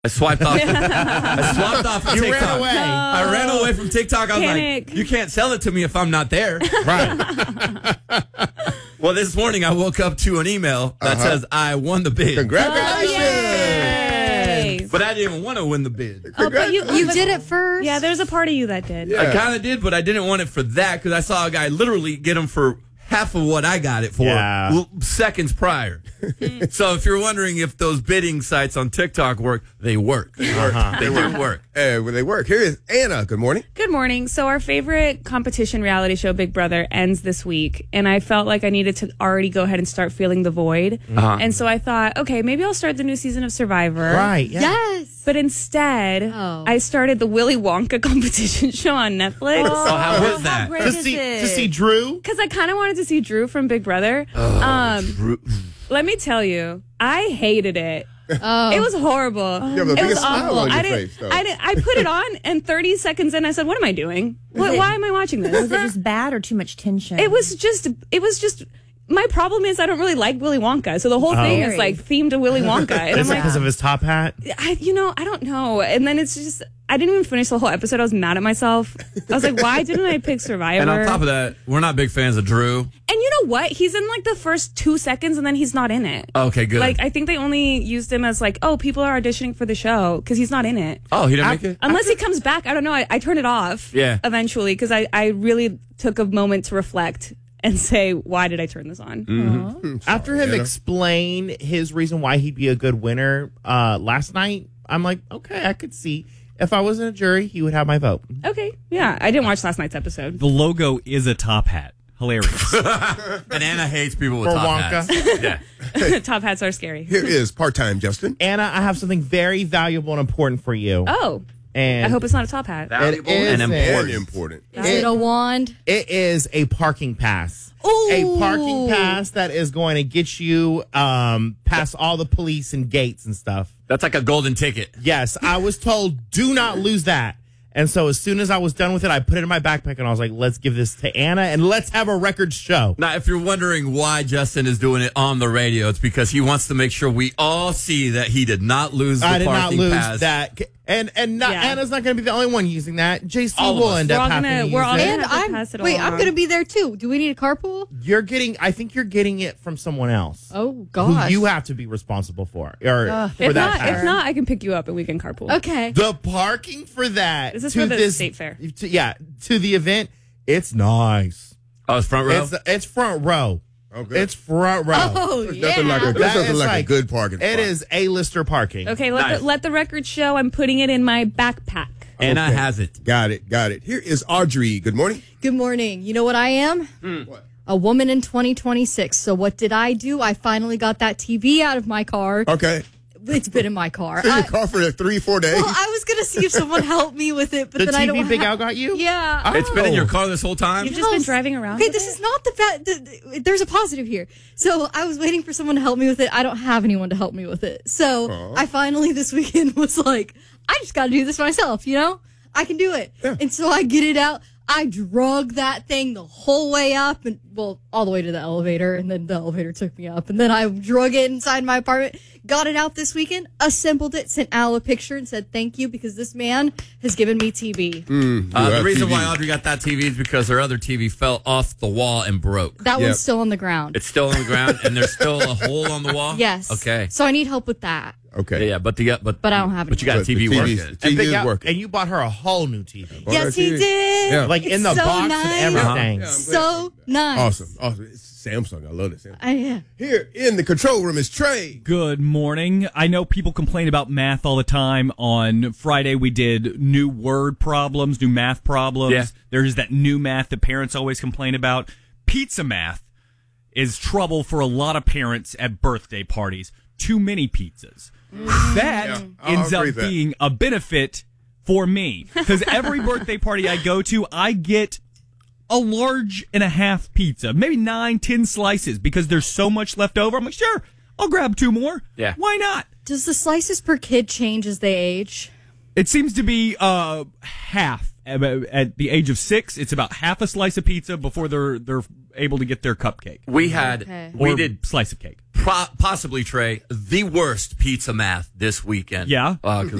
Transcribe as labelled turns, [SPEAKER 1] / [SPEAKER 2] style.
[SPEAKER 1] I swiped off. I swapped off of TikTok.
[SPEAKER 2] You ran away.
[SPEAKER 1] I ran away from TikTok. I was
[SPEAKER 3] Panic.
[SPEAKER 1] like, you can't sell it to me if I'm not there.
[SPEAKER 2] Right.
[SPEAKER 1] Well, this morning I woke up to an email that says I won the bid.
[SPEAKER 4] Congratulations.
[SPEAKER 3] Yay.
[SPEAKER 1] But I didn't want to win the bid.
[SPEAKER 3] Oh, but you
[SPEAKER 5] did it first.
[SPEAKER 3] Yeah, there's a part of you that did.
[SPEAKER 4] Yeah.
[SPEAKER 1] I kind of did, but I didn't want it for that because I saw a guy literally get them for half of what I got it for seconds prior. So if you're wondering if those bidding sites on TikTok work, they work. They do work.
[SPEAKER 4] Well, they work. Here is Anna. Good morning.
[SPEAKER 3] Good morning. So our favorite competition reality show, Big Brother, ends this week, and I felt like I needed to already go ahead and start feeling the void. And so I thought, okay, maybe I'll start the new season of Survivor.
[SPEAKER 2] Right. Yeah.
[SPEAKER 5] Yes.
[SPEAKER 3] But instead, I started the Willy Wonka competition show on Netflix.
[SPEAKER 1] So how was that?
[SPEAKER 3] great
[SPEAKER 2] To
[SPEAKER 3] is it?
[SPEAKER 2] see Drew.
[SPEAKER 3] Because I kind of wanted to see Drew from Big Brother. Let me tell you, I hated it. It was horrible.
[SPEAKER 4] You have the
[SPEAKER 3] It was
[SPEAKER 4] biggest smile
[SPEAKER 3] awful.
[SPEAKER 4] on your
[SPEAKER 3] I didn't.
[SPEAKER 4] face, though.
[SPEAKER 3] I put it on, and 30 seconds in, I said, "What am I doing? Why am I watching this?"
[SPEAKER 5] Was it just bad or too much tension?
[SPEAKER 3] It was just. My problem is I don't really like Willy Wonka, so the whole thing is like themed to Willy Wonka. And
[SPEAKER 2] Is
[SPEAKER 3] I'm
[SPEAKER 2] it
[SPEAKER 3] like,
[SPEAKER 2] because of his top hat?
[SPEAKER 3] I don't know. And then it's just, I didn't even finish the whole episode. I was mad at myself. I was like, why didn't I pick Survivor?
[SPEAKER 1] And on top of that, we're not big fans of Drew.
[SPEAKER 3] And you know what? He's in like the first 2 seconds, and then he's not in it.
[SPEAKER 1] Okay, good.
[SPEAKER 3] Like, I think they only used him as like, oh, people are auditioning for the show because he's not in it.
[SPEAKER 1] Oh, he didn't make it?
[SPEAKER 3] Unless he comes back. I don't know. I turned it off.
[SPEAKER 1] Yeah.
[SPEAKER 3] Eventually, because I really took a moment to reflect and say, why did I turn this on?
[SPEAKER 2] After him explain his reason why he'd be a good winner last night, I'm like, okay, I could see. If I wasn't a jury, he would have my vote.
[SPEAKER 3] Okay. Yeah. I didn't watch last night's episode.
[SPEAKER 6] The logo is a top hat. Hilarious.
[SPEAKER 1] And Anna hates people with
[SPEAKER 2] For
[SPEAKER 1] top
[SPEAKER 2] Wonka.
[SPEAKER 1] hats. Yeah.
[SPEAKER 3] Top hats are scary.
[SPEAKER 4] Here is part-time Justin.
[SPEAKER 2] Anna, I have something very valuable and important for you.
[SPEAKER 3] Oh.
[SPEAKER 2] And
[SPEAKER 3] I hope it's not a top hat.
[SPEAKER 1] Valuable
[SPEAKER 2] It
[SPEAKER 1] and
[SPEAKER 2] is
[SPEAKER 1] important.
[SPEAKER 5] Is it a wand?
[SPEAKER 2] It is a parking pass.
[SPEAKER 3] Ooh.
[SPEAKER 2] A parking pass that is going to get you past all the police and gates and stuff.
[SPEAKER 1] That's like a golden ticket.
[SPEAKER 2] Yes, I was told, do not lose that. And so as soon as I was done with it, I put it in my backpack and I was like, let's give this to Anna and let's have a record show.
[SPEAKER 1] Now, if you're wondering why Justin is doing it on the radio, it's because he wants to make sure we all see that he did not lose the
[SPEAKER 2] I did not
[SPEAKER 1] parking
[SPEAKER 2] lose
[SPEAKER 1] pass.
[SPEAKER 2] that. And Anna's not going to be the only one using that. JC
[SPEAKER 1] All of
[SPEAKER 2] will
[SPEAKER 1] us.
[SPEAKER 2] end up having to use
[SPEAKER 3] we're all
[SPEAKER 2] it.
[SPEAKER 3] gonna
[SPEAKER 5] And
[SPEAKER 3] have to pass it
[SPEAKER 5] I'm
[SPEAKER 3] along.
[SPEAKER 5] going to be there too. Do we need a carpool?
[SPEAKER 2] I think you're getting it from someone else.
[SPEAKER 5] Oh
[SPEAKER 2] Who
[SPEAKER 5] gosh.
[SPEAKER 2] you have to be responsible for. Or for
[SPEAKER 3] If
[SPEAKER 2] that pass.
[SPEAKER 3] not, I can pick you up and we can carpool.
[SPEAKER 5] Okay.
[SPEAKER 2] The parking for that.
[SPEAKER 3] Is this
[SPEAKER 2] to
[SPEAKER 3] for the
[SPEAKER 2] this,
[SPEAKER 3] state fair?
[SPEAKER 2] To the event, it's nice.
[SPEAKER 1] Oh, it's front row?
[SPEAKER 2] It's front row.
[SPEAKER 4] Okay.
[SPEAKER 2] It's front row.
[SPEAKER 5] Oh,
[SPEAKER 4] There's
[SPEAKER 5] yeah.
[SPEAKER 4] nothing like a,
[SPEAKER 2] That
[SPEAKER 4] there's nothing
[SPEAKER 2] is
[SPEAKER 4] like a good parking spot.
[SPEAKER 2] It is A-lister parking.
[SPEAKER 3] Okay,
[SPEAKER 1] Nice.
[SPEAKER 3] let the record show I'm putting it in my backpack.
[SPEAKER 1] Anna
[SPEAKER 4] Okay.
[SPEAKER 1] has it.
[SPEAKER 4] Got it. Here is Audrey. Good morning.
[SPEAKER 5] Good morning. You know what I am?
[SPEAKER 4] What?
[SPEAKER 5] A woman in 2026. So what did I do? I finally got that TV out of my car.
[SPEAKER 4] Okay.
[SPEAKER 5] It's been in my car.
[SPEAKER 4] In your car for 3-4 days.
[SPEAKER 5] Well, I was going to see if someone helped me with it, but
[SPEAKER 2] The
[SPEAKER 5] then I don't
[SPEAKER 2] TV Big
[SPEAKER 5] have-
[SPEAKER 2] Al got you?
[SPEAKER 5] Yeah.
[SPEAKER 1] It's been in your car this whole time?
[SPEAKER 3] You've just been driving around.
[SPEAKER 5] Okay,
[SPEAKER 3] with
[SPEAKER 5] this
[SPEAKER 3] it?
[SPEAKER 5] is not the bad. There's a positive here. So I was waiting for someone to help me with it. I don't have anyone to help me with it. So I finally this weekend was like, I just got to do this myself. You know, I can do it.
[SPEAKER 4] Yeah.
[SPEAKER 5] And so I get it out. I drug that thing the whole way up and all the way to the elevator, and then the elevator took me up, and then I drug it inside my apartment, got it out this weekend, assembled it, sent Al a picture and said thank you because this man has given me TV.
[SPEAKER 1] The reason why Audrey got that TV is because her other TV fell off the wall and broke.
[SPEAKER 5] That
[SPEAKER 4] Yep.
[SPEAKER 5] one's still on the ground.
[SPEAKER 1] It's still on the ground, and there's still a hole on the wall?
[SPEAKER 5] Yes.
[SPEAKER 1] Okay.
[SPEAKER 5] So I need help with that.
[SPEAKER 4] Okay.
[SPEAKER 1] Yeah, but
[SPEAKER 5] But I don't have it.
[SPEAKER 1] But you got a
[SPEAKER 4] But the
[SPEAKER 1] TV
[SPEAKER 4] TV's
[SPEAKER 1] working.
[SPEAKER 4] The TV is working.
[SPEAKER 2] And you bought her a whole new TV.
[SPEAKER 4] Oh,
[SPEAKER 5] Yes,
[SPEAKER 4] that's
[SPEAKER 5] he
[SPEAKER 4] it.
[SPEAKER 5] did.
[SPEAKER 4] Yeah.
[SPEAKER 2] Like in
[SPEAKER 5] It's
[SPEAKER 2] the
[SPEAKER 5] so
[SPEAKER 2] box
[SPEAKER 5] nice.
[SPEAKER 2] and everything.
[SPEAKER 4] Yeah, I'm
[SPEAKER 5] So nice.
[SPEAKER 4] Awesome. It's Samsung. I love it. Samsung.
[SPEAKER 5] Yeah.
[SPEAKER 4] Here in the control room is Trey.
[SPEAKER 6] Good morning. I know people complain about math all the time. On Friday, we did new word problems, new math problems.
[SPEAKER 1] Yeah.
[SPEAKER 6] There's that new math that parents always complain about. Pizza math is trouble for a lot of parents at birthday parties. Too many pizzas. That
[SPEAKER 4] Yeah, I'll
[SPEAKER 6] ends up
[SPEAKER 4] agree with that.
[SPEAKER 6] being a benefit for me. Because every birthday party I go to, I get a large and a half pizza, maybe 9-10 slices, because there's so much left over. I'm like, sure, I'll grab 2 more.
[SPEAKER 1] Yeah.
[SPEAKER 6] Why not?
[SPEAKER 5] Does the slices per kid change as they age?
[SPEAKER 6] It seems to be half. At the age of 6, it's about half a slice of pizza. Before they're able to get their cupcake.
[SPEAKER 1] We did
[SPEAKER 6] slice of cake.
[SPEAKER 1] Possibly, Trey, the worst pizza math this weekend.
[SPEAKER 6] Yeah?